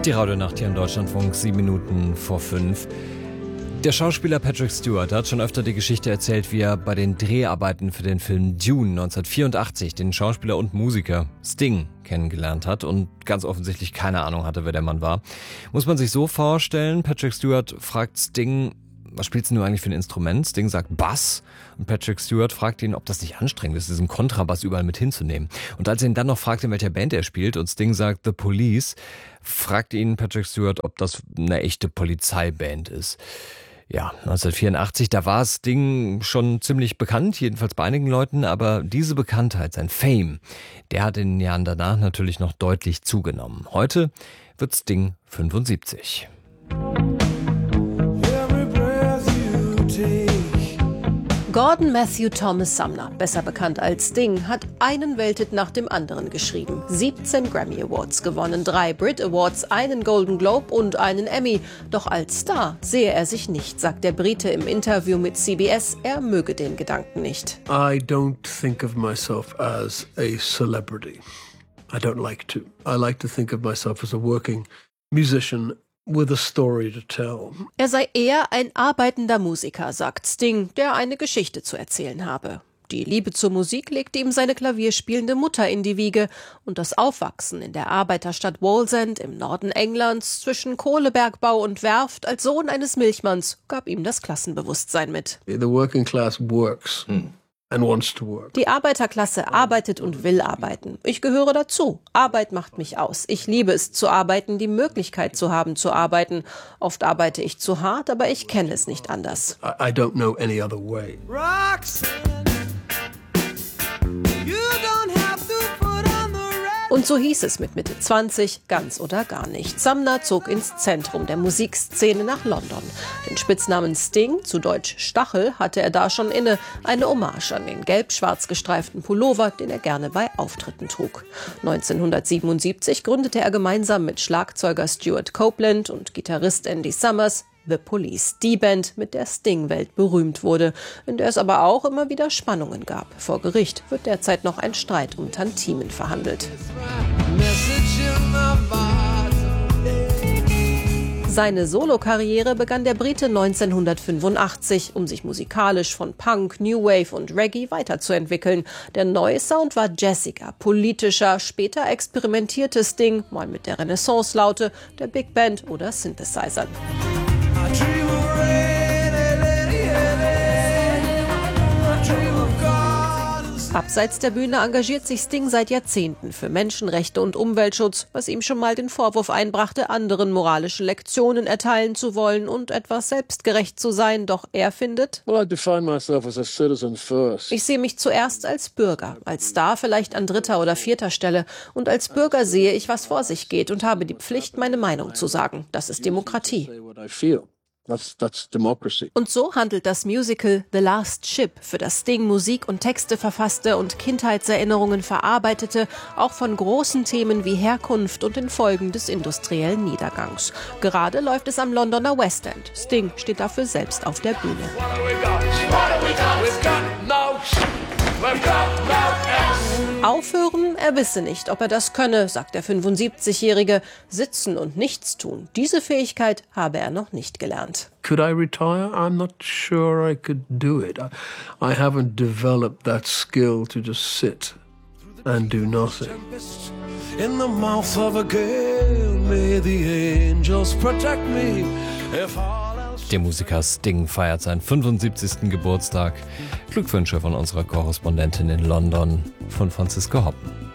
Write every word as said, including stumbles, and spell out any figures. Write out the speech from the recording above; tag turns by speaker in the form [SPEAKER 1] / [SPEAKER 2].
[SPEAKER 1] Die Radionacht hier im Deutschlandfunk, sieben Minuten vor fünf. Der Schauspieler Patrick Stewart hat schon öfter die Geschichte erzählt, wie er bei den Dreharbeiten für den Film Dune neunzehnhundertvierundachtzig den Schauspieler und Musiker Sting kennengelernt hat und ganz offensichtlich keine Ahnung hatte, wer der Mann war. Muss man sich so vorstellen, Patrick Stewart fragt Sting, was spielst du eigentlich für ein Instrument? Sting sagt Bass und Patrick Stewart fragt ihn, ob das nicht anstrengend ist, diesen Kontrabass überall mit hinzunehmen. Und als er ihn dann noch fragt, in welcher Band er spielt und Sting sagt The Police, fragt ihn Patrick Stewart, ob das eine echte Polizeiband ist. Ja, neunzehnhundertvierundachtzig, da war Sting schon ziemlich bekannt, jedenfalls bei einigen Leuten, aber diese Bekanntheit, sein Fame, der hat in den Jahren danach natürlich noch deutlich zugenommen. Heute wird Sting fünfundsiebzig.
[SPEAKER 2] Gordon Matthew Thomas Sumner, besser bekannt als Sting, hat einen Welthit nach dem anderen geschrieben. siebzehn Grammy Awards gewonnen, drei Brit Awards, einen Golden Globe und einen Emmy. Doch als Star sehe er sich nicht, sagt der Brite im Interview mit C B S. Er möge den Gedanken nicht.
[SPEAKER 3] I don't think of myself as a celebrity. I don't like to. I like to think of myself as a working musician with a story to tell.
[SPEAKER 2] Er sei eher ein arbeitender Musiker, sagt Sting, der eine Geschichte zu erzählen habe. Die Liebe zur Musik legte ihm seine klavierspielende Mutter in die Wiege und das Aufwachsen in der Arbeiterstadt Wallsend im Norden Englands zwischen Kohlebergbau und Werft als Sohn eines Milchmanns gab ihm das Klassenbewusstsein mit.
[SPEAKER 3] The working class works. Hm. And wants to work.
[SPEAKER 2] Die Arbeiterklasse arbeitet und will arbeiten. Ich gehöre dazu. Arbeit macht mich aus. Ich liebe es zu arbeiten, die Möglichkeit zu haben zu arbeiten. Oft arbeite ich zu hart, aber ich kenne es nicht anders.
[SPEAKER 3] I, I don't know any other way.
[SPEAKER 2] Und so hieß es mit Mitte zwanzig, ganz oder gar nicht. Sumner zog ins Zentrum der Musikszene nach London. Den Spitznamen Sting, zu Deutsch Stachel, hatte er da schon inne. Eine Hommage an den gelb-schwarz gestreiften Pullover, den er gerne bei Auftritten trug. neunzehnhundertsiebenundsiebzig gründete er gemeinsam mit Schlagzeuger Stuart Copeland und Gitarrist Andy Summers The Police, die Band, mit der Sting weltberühmt wurde, in der es aber auch immer wieder Spannungen gab. Vor Gericht wird derzeit noch ein Streit um Tantimen verhandelt. Seine Solokarriere begann der Brite neunzehnhundertfünfundachtzig, um sich musikalisch von Punk, New Wave und Reggae weiterzuentwickeln. Der neue Sound war jazziger, politischer, später experimentierte Sting mal mit der Renaissance-Laute, der Big Band oder Synthesizern. Abseits der Bühne engagiert sich Sting seit Jahrzehnten für Menschenrechte und Umweltschutz, was ihm schon mal den Vorwurf einbrachte, anderen moralische Lektionen erteilen zu wollen und etwas selbstgerecht zu sein. Doch er findet,
[SPEAKER 3] Well, I define myself as a citizen first.
[SPEAKER 2] ich sehe mich zuerst als Bürger, als Star vielleicht an dritter oder vierter Stelle. Und als Bürger sehe ich, was vor sich geht und habe die Pflicht, meine Meinung zu sagen. Das ist Demokratie.
[SPEAKER 3] That's, that's democracy.
[SPEAKER 2] Und so handelt das Musical The Last Ship, für das Sting Musik und Texte verfasste und Kindheitserinnerungen verarbeitete, auch von großen Themen wie Herkunft und den Folgen des industriellen Niedergangs. Gerade läuft es am Londoner West End. Sting steht dafür selbst auf der Bühne. Aufhören? Er wisse nicht, ob er das könne, sagt der fünfundsiebzigjährige. Sitzen und nichts tun. Diese Fähigkeit habe er noch nicht gelernt.
[SPEAKER 3] Could I retire? I'm not sure I could do it. I, I haven't developed that skill to just sit and do nothing. In the mouth of a gale, may the angels protect me. If
[SPEAKER 1] Der Musiker Sting feiert seinen fünfundsiebzigsten Geburtstag. Glückwünsche von unserer Korrespondentin in London, von Franziska Hoppen.